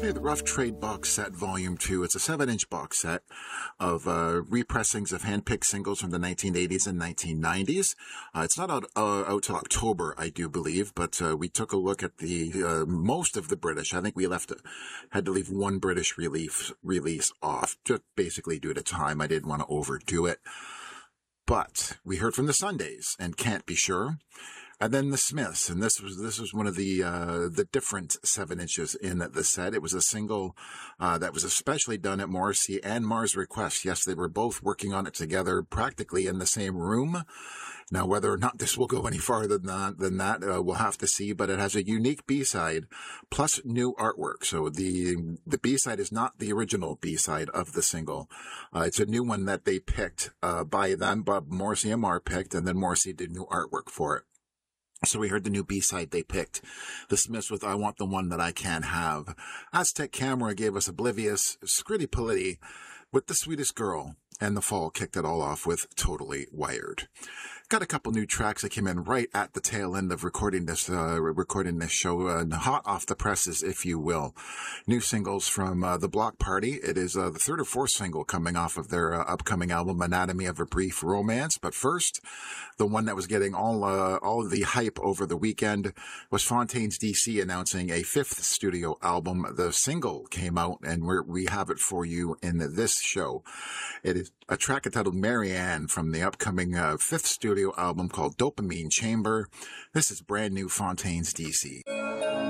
Okay, the Rough Trade box set, volume 2. It's a 7-inch box set of repressings of handpicked singles from the 1980s and 1990s. It's not out till October, I do believe, but we took a look at the most of the British. I think we had to leave one British release off, just basically due to time. I didn't want to overdo it. But we heard from the Sundays and Can't Be Sure. And then the Smiths, and this was one of the different 7 inches in the set. It was a single that was especially done at Morrissey and Mars' request. Yes, they were both working on it together, practically in the same room. Now, whether or not this will go any farther than that, we'll have to see. But it has a unique B-side plus new artwork. So the B-side is not the original B-side of the single. It's a new one that they picked by them. Bob Morrissey and Mar picked, and then Morrissey did new artwork for it. So we heard the new B-side they picked. The Smiths with I Want the One That I Can't Have. Aztec Camera gave us Oblivious, Scritti Politti with The Sweetest Girl, and The Fall kicked it all off with Totally Wired. Got a couple new tracks that came in right at the tail end of recording this show, hot off the presses, if you will. New singles from The Block Party. It is the third or fourth single coming off of their upcoming album, Anatomy of a Brief Romance. But first, the one that was getting all of the hype over the weekend was Fontaines DC announcing a fifth studio album. The single came out, and we have it for you in this show. It is a track entitled Marianne from the upcoming fifth studio album called Dopamine Chamber. This is brand new Fontaines DC.